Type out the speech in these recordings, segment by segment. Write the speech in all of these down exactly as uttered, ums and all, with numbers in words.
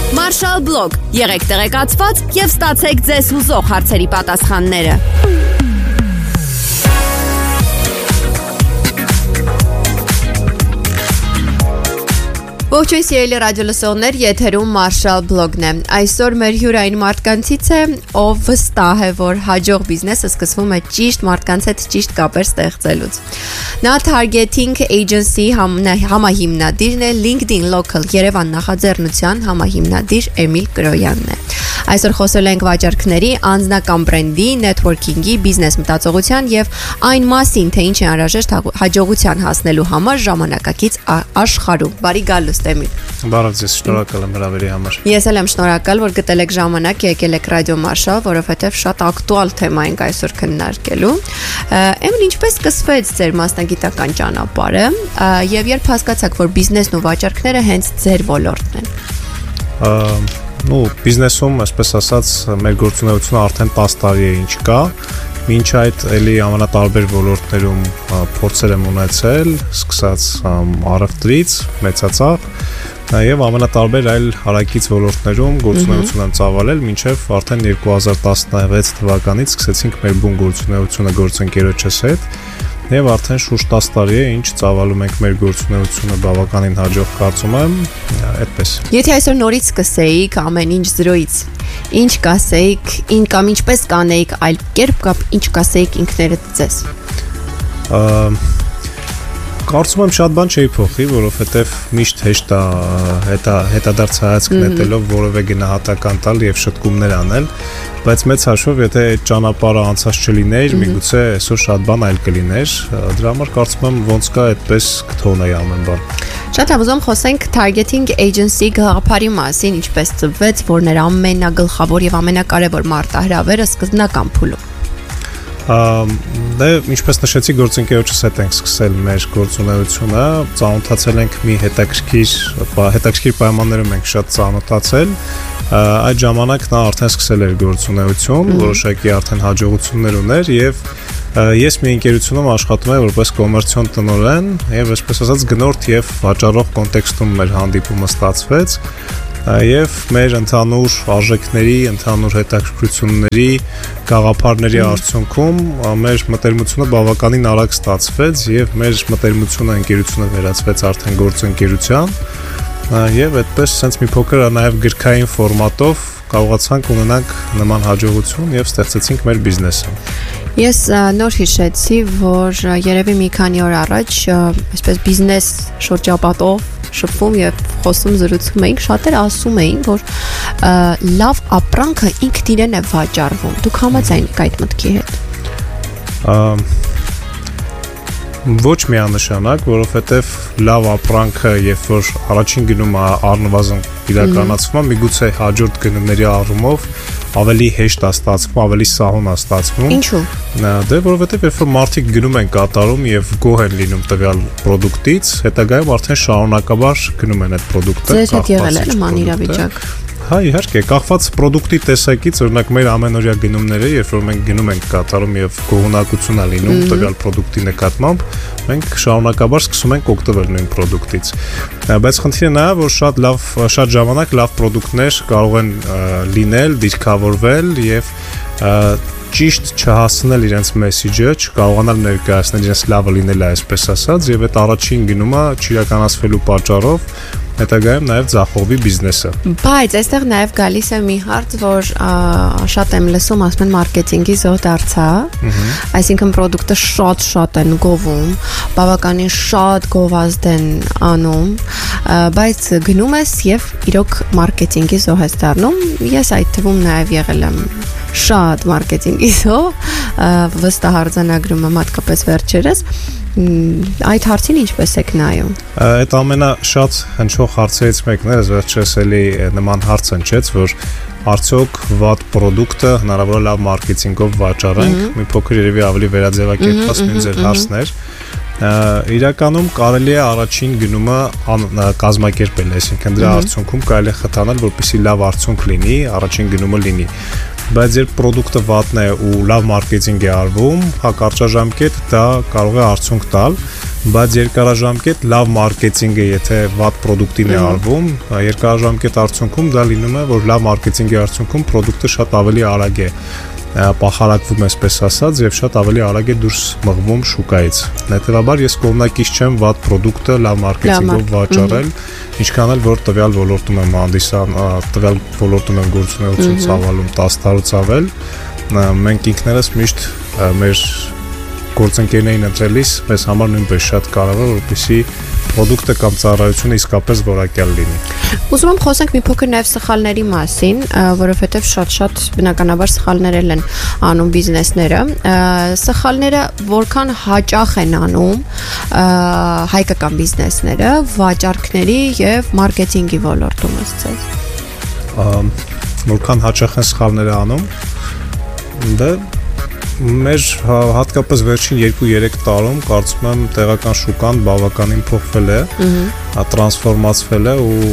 Marshall Blog. Եղեք տեղեկացված եւ ստացեք ձեզ հուզող հարցերի պատասխանները։ Ողջույն սիրելի ռադիոլսողներ, եթերում Marshall Blog-ն է։ Այսօր մեր հյուրային մարդկանցից է, ով վստահ է, որ հաջող բիզնեսը սկսվում է ճիշտ մարդկանց հետ ճիշտ կապեր ստեղծելուց։ Նա Targeting Agency համահիմնադիրն է, LinkedIn Local Երևան նախաձեռնության համահիմնադիր Էմիլ Կրոյանն է։ Այսօր խոսել ենք վաճառքների, անձնական բրենդի, նեթվորքինգի, բիզնես մտածողության եւ այն մասին, թե ինչ է անհրաժեշտ հաջողության հասնելու համար ժամանակակից աշխարհում։ Բարի գալուստ Էմիլ։ Բարև ձեզ, շնորհակալ եմ հրավերի համար։ Ես էլ եմ շնորհակալ, որ գտել եք ժամանակ, եկել եք Ռադիո Marshall, որովհետեւ շատ ակտուալ թեմա ենք այսօր քննարկելու։ Էմիլ, ինչպես սկսվեց ձեր մասնագիտական ճանապարհը եւ երբ հասկացաք, որ բիզնեսն ու վաճառքները հենց ձեր ոլորտն են։ Ну, բիզնեսում, այսպես ասած, մեր գործունեությունը արդեն տասը տարի է ինչ կա։ Մինչ այդ էլի ամենատարբեր ոլորտներում փորձեր եմ ունեցել, սկսած առևտրից, մեծածախ, եւ ամենատարբեր այլ հարակից ոլորտներում գործունեություն եմ ծավալել, մինչեւ արդեն երկու հազար տասնվեց թվականից սկսեցինք մեր բուն գործունեությունը գործընկերոջս հետ։ Եվ արդեն շուրջ տասը տարի է, ինչ ծավալում ենք մեր գործունեությունը բավականին հաջող կարծում եմ, այդպես։ Եթե այսօր նորից սկսեիք ամեն ինչ զրոյից, ինչ կասեիք, ինչ կամ ինչպես կանեիք այլ կերպ կամ ինչ կասեիք ինքներդ ձեզ։ Կարծում եմ շատ բան չի փոխի, որովհետև միշտ հեշտ է հետա հետադարձ հայացք նետելով որևէ գնահատական տալ եւ շտկումներ անել, բայց մեծ հաշվով եթե այդ ճանապարհը անցած չլիներ, միգուցե այսօր շատ բան այլ կլիներ, դրա համար կարծում եմ ոնց կա այդպես կթողնեի ամեն բան։ Շատ եմ ուզում խոսենք Targeting Agency գաղափարի մասին, ինչպես ծնվեց, որն էր ամենագլխավոր եւ ամենակարևոր մարտահրավերը սկզբնական փուլում։ Դե ինչպես նշեցի, գործընկերոջս հետ ենք սկսել մեր գործունեությունը, ծանոթացել ենք մի հետաքրքիր հետաքրքիր պայմաններում ենք շատ ծանոթացել։ Այդ ժամանակ նա արդեն սկսել էր գործունեություն, որոշակի արդեն հաջողություններ ուներ եւ ես մի ընկերությունում աշխատում եմ որպես կոմերցիոն տնօրեն եւ այսպես ասած գնորդ եւ վաճառող կոնտեքստում մեր հանդիպումը ստացվեց եւ մեր ընդհանուր արժեքների, ընդհանուր հետաքրքրությունների, գաղափարների արդյունքում մեր մտերմությունը բավականին արագ ստացվեց եւ մեր մտերմությունը ընկերությունը վերածվեց արդեն գործընկերության եւ այդպես sense մի փոքր նաեւ գրքային ֆորմատով կարողացանք ունենանք նման հաջողություն եւ ստեղծեցինք մեր բիզնեսը։ Ես նոր հիշեցի, որ երևի մի քանի օր առաջ այսպես բիզնես շրջապատով շփվում եւ խոսում զրուցում էինք, շատերը ասում էին, որ լավ ապրանքը ինքն իրեն է վաճառվում։ Դուք համաձայն եք այդ մտքի հետ։ Ոչ միանշանակ, որովհետև լավ ապրանքը, երբ որ առաջին գնումը առնվազն իրականացվում է, միգուցե հաջորդ գնումների առումով ավելի հեշտ է ստացվում, ավելի սահուն է ստացվում։ Ինչու՞։ Դե որովհետև երբ որ մարդիկ գնում են կատարում եւ գոհ են լինում տվյալ պրոդուկտից, հետագայում արդեն շարունակաբար գնում են այդ պրոդուկտը։ Ձեզ հետ եղել է նման իրավիճակ։ Հա, իհարկե, կախված պրոդուկտի տեսակից, օրինակ մեր ամենօրյա գնումները, երբ որ մենք գնում ենք կատարում եւ գոհունակություն է լինում տվյալ պրոդուկտի նկատմամբ, մենք շարունակաբար սկսում ենք օգտվել նույն պրոդուկտից։ Բայց խնդիրը նա է, որ շատ լավ, շատ ժամանակ լավ պրոդուկտներ կարող են լինել, դիրքավորվել եւ ճիշտ չհասնել իրենց մեսեջը, չկարողանալ ներկայացնել իրենց լավը լինել այսպես ասած, եւ այդ առաջին գնումը չիրականացվելու պատճառով հետագայում նաև ձախողվի բիզնեսը։ Բայց այստեղ նաև գալիս է մի հարց, որ շատ եմ լսում, ասում են մարքեթինգի զոհ դարձա, այսինքն պրոդուկտը շատ-շատ են գովում, բավականին շատ գովազդ են անում, բայց գնում ես եւ իրոք մարքեթինգի զոհ ես դառնում։ Ես այդ թվում նաև եղել եմ շատ մարքեթինգի զոհ, վստահ արձանագրում եմ հատկապես վերջերս։ Այդ հարցին ինչպես եք նայում։ Այդ ամենաշատ հնչող հարցերից մեկն է, վերջերս էլի նման հարց հնչեց, որ արդյոք վատ պրոդուկտը հնարավոր է լավ մարքեթինգով վաճառենք, մի փոքր երևի ավելի վերաձևակերպված նույն ձեր հարցն էր։ Իրականում կարելի է առաջին գնումը կազմակերպել, այսինքն դրա արդյունքում կարելի է խթանել, որպեսզի լավ արդյունք լինի, առաջին գնումը լինի։ բայց երբ product-ը վատն է ու լավ մարքեթինգ է արվում, հա կարճաժամկետ դա կարող է արդյունք տալ, բայց երկարաժամկետ լավ մարքեթինգը եթե վատ product-ին է արվում, երկարաժամկետ արդյունքում դա լինում է, որ լավ մարքեթինգի արդյունքում product-ը շատ ավելի արագ է պախարակվում այսպես ասած եւ շատ ավելի արագ է դուրս մղվում շուկայից։ Հետևաբար ես կողմնակից չեմ վատ product-ը լավ մարքեթինգով վաճառել, ինչքան էլ որ տվյալ ոլորտում եմ հանդիսան, տվյալ ոլորտում եմ գործունեություն ծավալում տասը տարուց ավել, մենք ինքներս միշտ մեր գործընկերներին ընտրելիս մեզ համար նույնպես շատ կարևոր է, որպեսզի product-ը կամ ծառայությունը իսկապես որակյալ լինի։ Ուզում եմ խոսենք մի փոքր նաև սխալների մասին, որովհետև շատ-շատ բնականաբար սխալներ են անում բիզնեսները։ Սխալները որքան հաճախ են անում հայկական բիզնեսները վաճառքների եւ մարքեթինգի ոլորտում ասած։ Որքան հաճախ են սխալները անում, դա մեր հատկապես վերջին երկու երեք տարում կարծում եմ տեղական շուկան բավականին փոխվել է, տրանսֆորմացվել է ու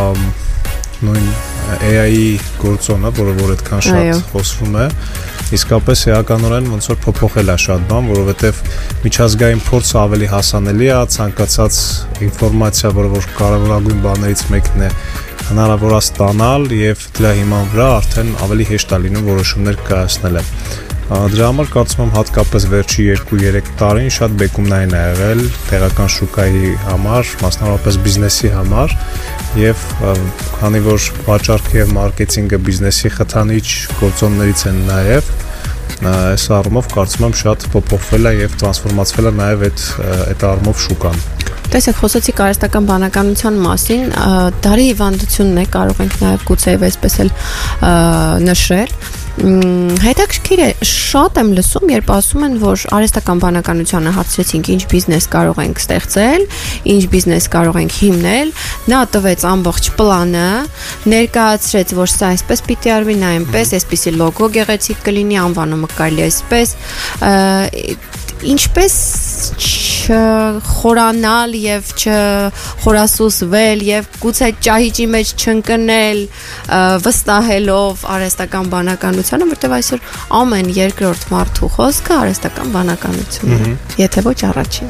նույն A I-ի գործոնը, որը որ այդքան շատ խոսվում է, իսկապես էականորեն ոնց որ փոփոխել է շատ բան, որովհետև միջազգային փորձը ավելի հասանելի է, ցանկացած ինֆորմացիա, որը որ կարևորագույն բաներից մեկն է, հնարավոր է ստանալ եւ դրա հիման վրա արդեն ավելի հեշտ է լինում որոշումներ կայացնել։ Դրա համար կարծում եմ հատկապես վերջի երկու երեք տարին շատ բեկումնային է եղել տեղական շուկայի համար, մասնավորապես բիզնեսի համար եւ քանի որ վաճառքը եւ մարքեթինգը բիզնեսի խթանիչ գործոններից են նաեւ այս առումով կարծում եմ շատ փոփոխվել է եւ տրանսֆորմացվել է նաեւ այդ այդ առումով շուկան։ Տեսեք, խոսեցիք արհեստական բանականության մասին, դարի հիվանդությունն է, կարող ենք նաև գուցե այսպես էլ նշել։ Հետաքրքիր է, շատ եմ լսում, երբ ասում են, որ արհեստական բանականությանը հարցրեցինք, ինչ բիզնես կարող ենք ստեղծել, ինչ բիզնես կարող ենք հիմնել, նա տվեց ամբողջ պլանը, ներկայացրեց, որ սա այսպես պիտի արվի, նա այնպես, այսպիսի լոգո գեղեցիկ կլինի, անվանումը կարելի է այսպես, ինչպես չխորանալ եւ չխորասուսվել եւ գուցե ճահիճի մեջ չընկնել վստահելով արհեստական բանականությանը, որտեղ այսօր ամեն երկրորդ մարդու խոսքը արհեստական բանականությունն է, եթե ոչ առաջին։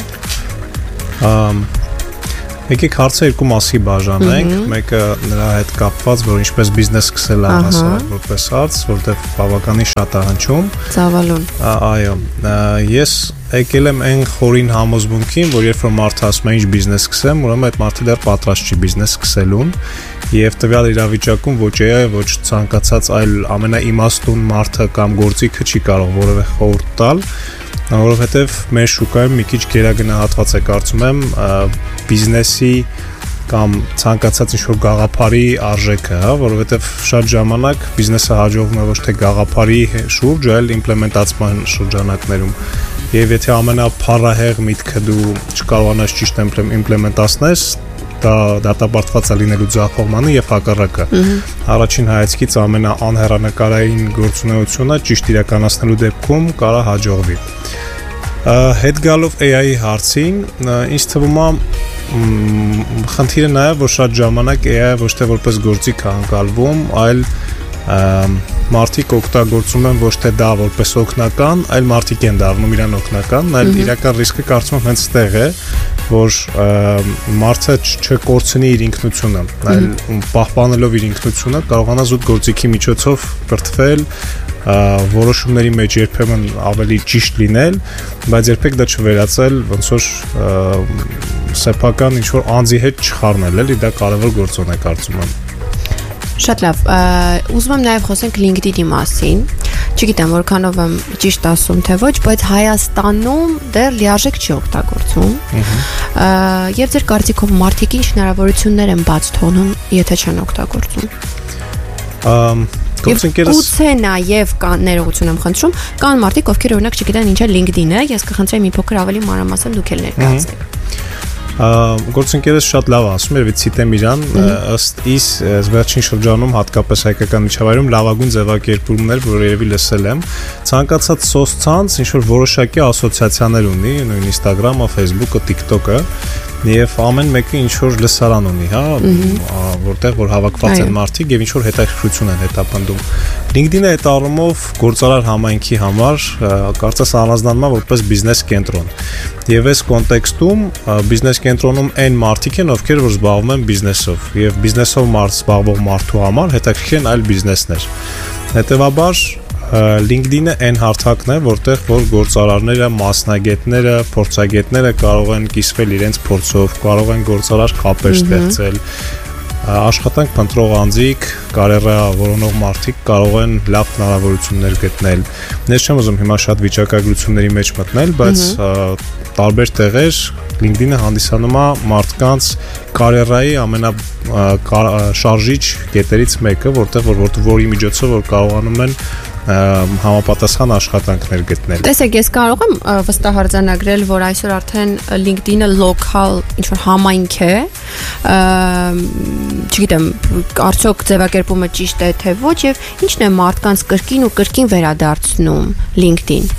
Եկեք հարցը երկու մասի բաժանենք, մեկը նրա հետ կապված, որ ինչպես բիզնես սկսել է հասարակ որպես հարց, որտեղ բավականին շատ է հնչում։ Ծավալուն։ Այո, ես եկել եմ այն խորին համոզմունքին, որ երբ որ մարդը ասում է ինչ բիզնես սկսեմ, ուրեմն այդ մարդը դեռ պատրաստ չի բիզնես սկսելուն, եւ տվյալ իրավիճակում ոչ է, ոչ ցանկացած այլ ամենաիմաստուն մարդը կամ գործիքը չի կարող որևէ խորհուրդ տալ, որովհետև մեր շուկայում մի քիչ գերագնահատված է կարծում եմ բիզնեսի կամ ցանկացած ինչ-որ գաղափարի արժեքը, հա, որովհետև շատ ժամանակ բիզնեսը հաջողվում է ոչ թե գաղափարի շուրջ, այլ իմպլեմենտացման շրջանակներում։ Եվ եթե ամենափառահեղ միտքը դու չկարողանաս ճիշտ իմպլեմենտացնես, դա դատապարտված է լինելու ձախողմանը եւ հակառակը։ Առաջին հայացքից ամենաանհեռանկարային գործունեությունը ճիշտ իրականացնելու դեպքում կարա հաջողվի։ Հետ գալով A I-ի հարցին, ինձ թվում է խնդիրը նա է, որ շատ ժամանակ A I-ը ոչ թե որպես գործիք է անցալվում, այլ մարդիկ օգտագործում են ոչ թե դա որպես օգնական, այլ մարդիկ են դառնում իրան օգնական, այլ իրական ռիսկը կարծում եմ հենց այդտեղ է, որ մարդը չկորցնի իր ինքնությունը, այլ պահպանելով իր ինքնությունը կարողանա զուտ գործիքի միջոցով կրթվել, որոշումների մեջ երբեմն ավելի ճիշտ լինել, բայց երբեք դա չվերածել ոնց որ սեփական ինչ-որ անձի հետ չխառնել, էլի դա կարևոր գործոն է կարծում եմ։ Շատ լավ, ուզում եմ նաև խոսենք LinkedIn-ի մասին, չգիտեմ որքանով եմ ճիշտ ասում թե ոչ, բայց Հայաստանում դեռ լիարժեք չի օգտագործում եւ ձեր կարծիքով մարդիկ ինչ հնարավորություններ են բաց թողնում, եթե չեն օգտագործում։ Գուցե նաև կան ներողություն եմ խնդրում, կան մարդիկ, ովքեր օրինակ չգիտեն ինչ է LinkedIn-ը, ես կխնդրեի մի փոքր ավելի մանրամասն դուք էլ ներկայացնեք։ Գործընկերս շատ լավ ասում էր, ցիտեմ իրան, ըստ իս վերջին շրջանում հատկապես հայկական միջավայրում լավագույն ձևակերպումներ, որ երևի լսել եմ, ցանկացած սոցցանց ինչ որ որոշակի ասոցիացիաներ ունի, նույն Instagram-ը, Facebook-ը, TikTok-ը, Եվ ամեն մեկը ինչ որ լսարան ունի, հա, որտեղ որ հավաքված են մարդիկ եւ ինչ որ հետաքրքրություն են հետապնդում։ LinkedIn-ը այդ առումով գործարար համայնքի համար կարծես առանձնանում է որպես բիզնես կենտրոն։ Եվ այս կոնտեքստում բիզնես կենտրոնում այն մարդիկ են, ովքեր որ զբաղվում են բիզնեսով, եւ բիզնեսով մարդ զբաղվող մարդու համար հետաքրքիր են այլ բիզնեսներ։ Հետևաբար LinkedIn-ը այն հարթակն է, որտեղ որ գործարարները, մասնագետները, փորձագետները կարող են կիսվել իրենց փորձով, կարող են գործարար կապեր ստեղծել, աշխատանք փնտրող անձիկ, կարիերա որոնող մարդիկ կարող են լավ հնարավորություններ գտնել։ Ես չեմ ուզում հիմա շատ վիճակագրությունների մեջ մտնել, բայց տարբեր տեղեր LinkedIn-ը հանդիսանում է մարդկանց կարիերայի ամենաշարժիչ կետերից մեկը, որտեղ որ որի միջոցով որ կարողանում են համապատասխան աշխատանքներ գտնել։ Տեսեք, ես կարող եմ վստահ արձանագրել, որ այսօր արդեն LinkedIn-ը local ինչ-որ համայնք է, չգիտեմ, արդյոք ձևակերպումը ճիշտ է թե ոչ, եւ ինչն է մարդկանց կրկին ու կրկին վերադարձնում LinkedIn։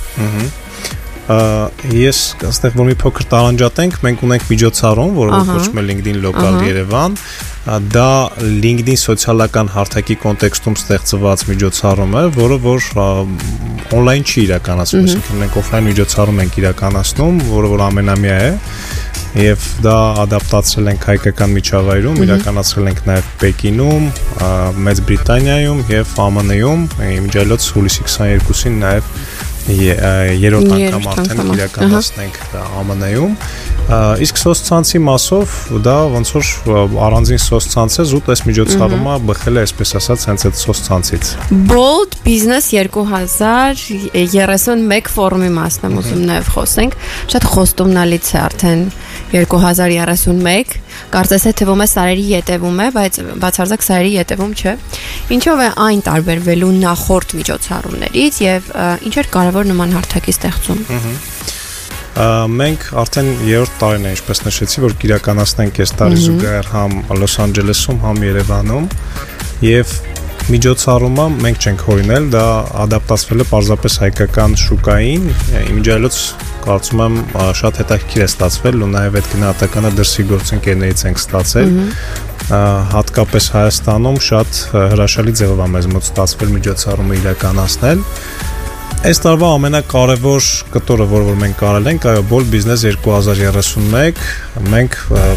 Ես այստեղ որ մի փոքր տարանջատենք, մենք ունենք միջոցառում, որը կոչվում է LinkedIn Local Երևան, դա LinkedIn սոցիալական հարթակի կոնտեքստում ստեղծված միջոցառում է, որը որ on-line չի իրականացվում, այսինքն մենք off-line միջոցառում ենք իրականացնում, որը որ ամենամյա է, եւ դա ադապտացրել ենք հայկական միջավայրում, իրականացրել ենք նաեւ Պեկինում, Մեծ Բրիտանիայում եւ Է Մ Ն-ում, իմիջիայլոց հուլիսի քսաներկուսին նաեւ երրորդ անգամ արդեն իրականացնենք Է Մ Ն-ում, իսկ սոցցանցի մասով դա ոնց որ առանձին սոցցանց է, զուտ այս միջոցառումը բխել է, այսպես ասած, հենց այդ սոցցանցից։ Bold Business երկու հազար երեսունմեկ ֆորումի մասն եմ ուզում նաև խոսենք, շատ խոստումնալից է արդեն երկու հազար երեսունմեկ, կարծես է թվում է սարերի ետևում է, բայց բացարձակ սարերի ետևում չէ։ Ինչով է այն տարբերվելու նախորդ միջոցառումներից եւ ինչեր կարևոր նման հարթակի ստեղծում։ Մենք արդեն երրորդ տարին է, ինչպես նշեցի, որ կիրականացնենք այս տարի զուգահեռ համ Լոս Անջելեսում, համ Երևանում, եւ միջոցառումը մենք չենք հորինել, դա ադապտացվել է պարզապես հայկական շուկային, իմիջիայլոց կարծում եմ շատ հետաքրքիր է ստացվել ու նաև այդ գնահատականը դրսի գործընկերներից ենք ստացել, հատկապես Հայաստանում շատ հրաշալի ձևով է մեզ մոտ ստացվել միջոցառումը իրականացնել։ Այս տարվա ամենակարևոր կտորը, որ որ մենք կարել ենք, այո, Bold Business երկու հազար երեսունմեկ, մենք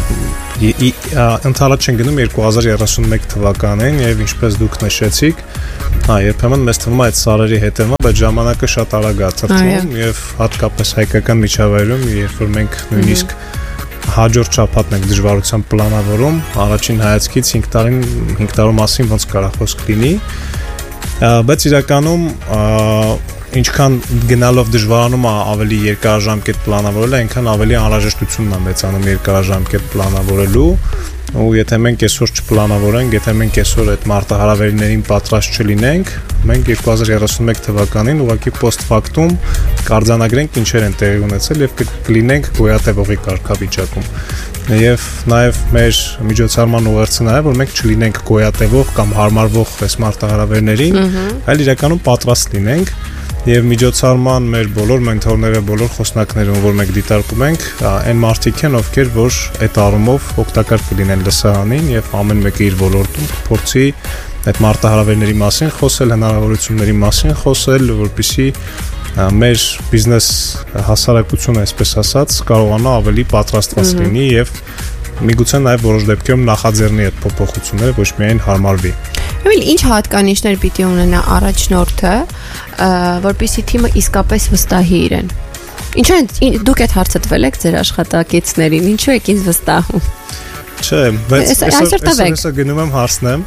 ընդհանրապես չենք գնում երկու հազար երեսունմեկ թվականին եւ ինչպես դուք նշեցիք, հա, երբեմն մեզ թվում է այդ սարերի հետևում, բայց ժամանակը շատ արագ է թռչում եւ հատկապես հայկական միջավայրում, երբ որ մենք նույնիսկ հաջորդ շաբաթն ենք դժվարությամբ պլանավորում, առաջին հայացքից հինգ տարին հինգ տարու մասին ոնց կարա խոսք լինի, բայց իրականում ինչքան գնալով դժվարանում է ավելի երկարաժամկետ պլանավորել, այնքան ավելի անհրաժեշտությունն է մեծանում երկարաժամկետ պլանավորելու, ու եթե մենք այսօր չպլանավորենք, եթե մենք այսօր այդ մարտահրավերներին պատրաստ չլինենք, մենք երկու հազար երեսունմեկ թվականին ուղղակի post factum կարձանագրենք ինչեր են տեղի ունեցել եւ կլինենք գոյատևողի կարգավիճակում։ Եվ նաեւ մեր միջոցառման ուղերձն է, որ մենք չլինենք գոյատևող կամ հարմարվող այս մարտահրավերներին, այլ իրականում պատրաստ լինենք։ Եվ միջոցառման մեր բոլոր մենթորները, բոլոր խոսնակները, որ մենք դիտարկում ենք, այն մարդիկ են, ովքեր որ այդ առումով օգտակար կլինեն լսարանին եւ ամեն մեկը իր ոլորտում փորձի այդ մարտահրավերների մասին խոսել, հնարավորությունների մասին խոսել, որպեսզի մեր բիզնես հասարակությունը, այսպես ասած, կարողանա ավելի պատրաստված լինի եւ միգուցե նաեւ որոշ դեպքերում նախաձեռնի այդ փոփոխությունները, ոչ միայն հարմարվի։ Եվ ինչ հատկանիշներ պիտի ունենա առաջնորդը, որպեսզի թիմը իսկապես վստահի իրեն։ Ինչու են դուք այդ հարցը տվել եք ձեր աշխատակիցներին, ինչու եք ինձ վստահում։ Չէ, բայց այսօր գնում եմ հարցնեմ։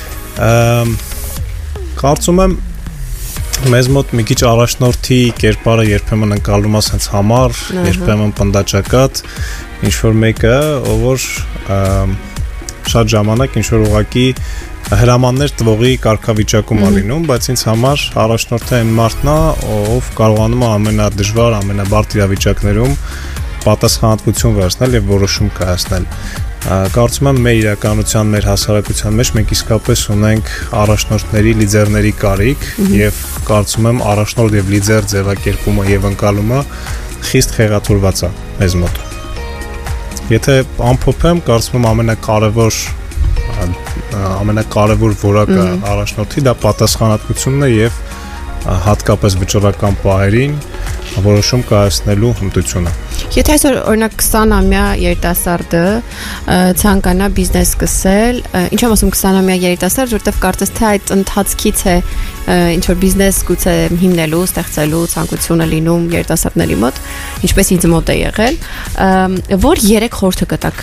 Կարծում եմ մեզ մոտ մի քիչ առաջնորդի կերպարը երբեմն ընկալում է sense համառ, երբեմն պնդաճակատ, ինչ որ մեկը, ով որ շատ ժամանակ ինչ որ ուղակի հրամաններ տվողի կարգավիճակում է լինում, բայց ինձ համար առաջնորդը այն մարդն է, ով կարողանում է ամենադժվար, ամենաբարդ իրավիճակներում պատասխանատվություն վերցնել եւ որոշում կայացնել։ Կարծում եմ մեր իրականության, մեր հասարակության մեջ մենք իսկապես ունենք առաջնորդների, լիդերների կարիք եւ կարծում եմ առաջնորդ եւ լիդեր ձևակերպումը եւ ընկալումը խիստ խեղաթուրված է մեզ մոտ։ Եթե ամփոփեմ, կարծում եմ ամենակարևոր ամենակարևոր որակը առաջնորդի դա պատասխանատվությունն է եւ հատկապես վճռական պահերին որոշում կայացնելու հմտությունը։ Եթե այսօր օրինակ քսան-ամյա երիտասարդը ցանկանա բիզնես սկսել, ինչ եմ ասում քսան-ամյա երիտասարդ, որտեվ կարծես թե այդ ընթացքից է ինչ որ բիզնես գուցե հիմնելու, ստեղծելու ցանկությունը լինում երիտասարդների մոտ, ինչպես ինձ մոտ է եղել, որ երեք խորհուրդ կտակ։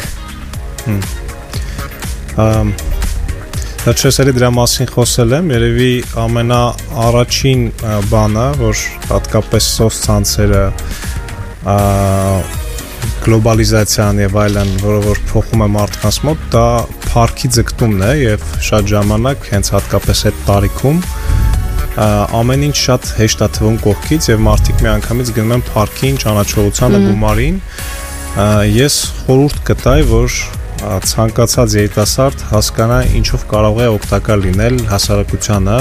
Ամ Դա չես էլի դրա մասին խոսել եմ, երևի ամենաառաջին բանը, որ հատկապես սոցցանցերը, գլոբալիզացիան եւ այլն, որը որ փոխում է մարդկանց մոտ, դա փառքի ձգտումն է եւ շատ ժամանակ հենց հատկապես այդ տարիքում ամեն ինչ շատ հեշտ է թվում կողքից եւ մարդիկ միանգամից գնում են փառքին, ճանաչողությանը, գումարին։ Ես խորհուրդ կտայի, որ ցանկացած երիտասարդ հասկանա ինչով կարող է օգտակար լինել հասարակությանը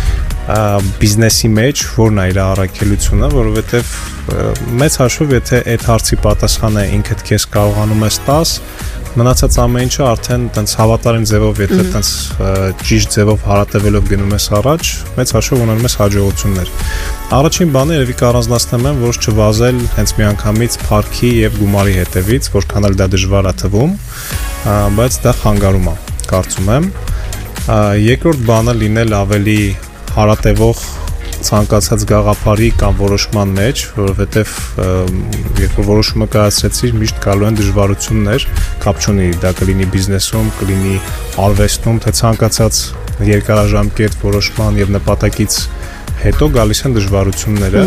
բիզնեսի մեջ, որն է իր առաքելությունը, որովհետև մեծ հաշվով եթե այդ հարցի պատասխանը ինքդ քեզ կարողանում ես տաս, մնացած ամեն ինչը արդեն տենց հավատարիմ ձևով, եթե տենց ճիշտ ձևով հարատևելով գնում ես առաջ, մեծ հաշվով ունենում ես հաջողություններ։ Առաջին բանը երևի կառանձնացնեմ եմ, որ չվազել հենց միանգամից փառքի եւ գումարի հետևից, որքան էլ դա դժվար է թվում, բայց դա խանգարում է, կարծում եմ։ Երկրորդ բանը լինել ավելի հարատևող ցանկացած գաղափարի կամ որոշման մեջ, որովհետև երբ որոշումը կայացրեցիր, միշտ գալու են դժվարություններ, կապ չունի, դա կլինի բիզնեսում, կլինի արվեստում, թե ցանկացած երկարաժամկետ որոշման եւ նպատակից հետո գալիս են դժվարությունները։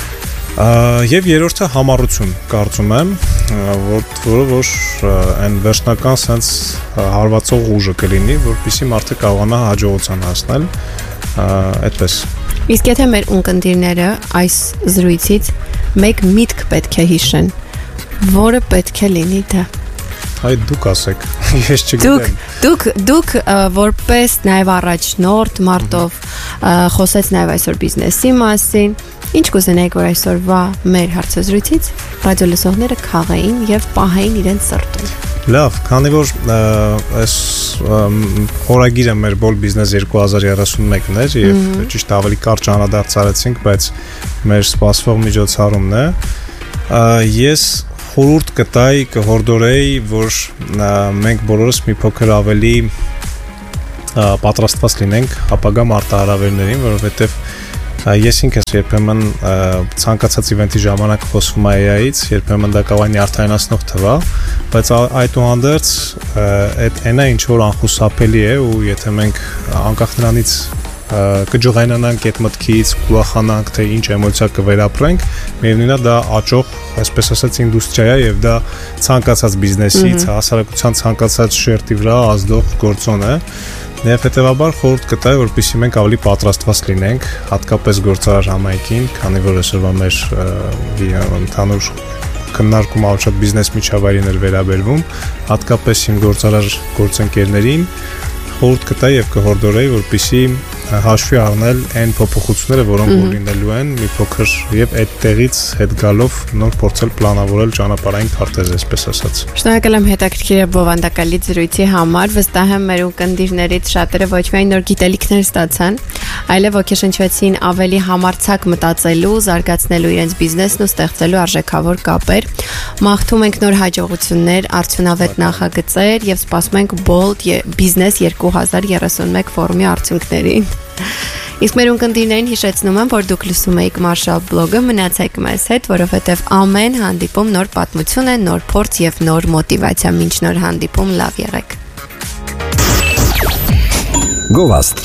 Եվ երրորդը համառություն, կարծում եմ, որը որ այն վերջնական sense հարվածող ուժը կլինի, որպեսզի մարդը կարողանա հաջողության հասնել, այդպես։ Իսկ եթե մեր ունկնդիրները այս զրույցից մեկ միտք պետք է հիշեն, որը պետք է լինի դա։ Այդ դուք ասեք, ես չգիտեմ։ Դուք դուք որպես նաև առաջնորդ մարտով խոսեց նաև այսօր բիզնեսի մասին, ինչ կուզենայիք որ այսօրվա մեր հարցազրույցից ռադիո լսողները քաղեին եւ պահեին իրենց սրտում։ Լավ, քանի որ այս խորագիրը մեր Bold Business երկու հազար երեսունմեկն էր եւ ճիշտ ավելի կարճ անդրադարձ արեցինք, բայց մեր սպասվող միջոցառումն է, ես խորհուրդ կտայի, կհորդորեի, որ մենք բոլորս մի փոքր ավելի պատրաստված լինենք ապագա մարտահրավերներին, որովհետեւ ես ինքս երբեմն ցանկացած իվենթի ժամանակ խոսվում է A I-ից, երբեմն դա կարող է նյարդայնացնող թվա, բայց այդուհանդերձ այդ այնա ինչ որ անխուսափելի է ու եթե մենք անկախ նրանից կջղայնանանք այդ մտքից, կուրախանանք, թե ինչ էմոցիա կվերապրենք, միևնույնն է դա աճող, այսպես ասած, ինդուստրիա է եւ դա ցանկացած բիզնեսից, հասարակության ցանկացած շերտի վրա ազդող գործոն է։ Եվ հետևաբար խորհուրդ կտայի, որպեսզի մենք ավելի պատրաստված լինենք, հատկապես գործարար համայնքին, քանի որ այսօրվա մեր ընդհանուր քննարկումը շատ բիզնես միջավայրին էր վերաբերվում, հատկապես իմ գործարար գործընկերներին խորհուրդ կտայի եւ կհորդորեի, որպեսզի հաշվի առնել այն փոփոխությունները, որոնք որ լինելու են, մի փոքր եւ այդ տեղից հետ գալով նոր փորձել պլանավորել ճանապարհային քարտեզ, այսպես ասած։ Շնորհակալ եմ հետաքրքիր եւ բովանդակալի զրույցի համար, վստահ եմ մեր ունկնդիրներից շատերը ոչ միայն նոր գիտելիքներ ստացան, այլև ոգեշնչվեցին ավելի համարձակ մտածելու, զարգացնելու իրենց բիզնեսն ու ստեղծելու արժեքավոր կապեր։ Մաղթում ենք նոր հաջողություններ, արդյունավետ նախագծեր եւ սպասում ենք Bold Business երկու հազար երեսունմեկ ֆորումի արդյունքներին։ Իսկ մեր ունկնդիրներին հիշեցնում եմ, որ դուք լսում եք Marshall Blog-ը, մնացեք մեզ հետ, որովհետև ամեն հանդիպում նոր պատմություն է, նոր փորձ եւ նոր մոտիվացիա։ Մինչ նոր հանդիպում, լավ եղեք։ Գովաստ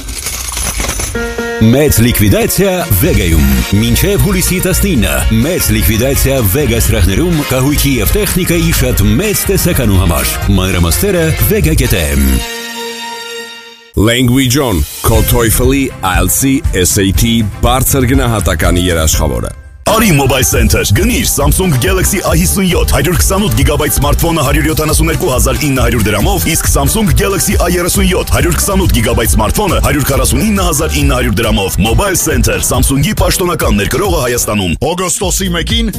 Մեծ լիկվիդացիա Վեգայում մինչև հուլիսի տասնինը մեծ լիկվիդացիա Վեգա սրահներում կահույքի եւ տեխնիկայի շատ մեծ տեսականու համար մանրամասները vega.am Language On Քո TOEFL-ի, I E L T S-ի, S A T բարձր գնահատականի երաշխավորը Արի Mobile Center, գնիր Samsung Galaxy A fifty-seven one twenty-eight գիգաբայթ սմարթֆոնը one hundred seventy-two thousand nine hundred դրամով, իսկ Samsung Galaxy A thirty-seven one one twenty-eight գիգաբայթ սմարթֆոնը one hundred forty-nine thousand nine hundred դրամով։ Mobile Center, Samsung-ի պաշտոնական ներկրողը Հայաստանում։ Օգոստոսի մեկին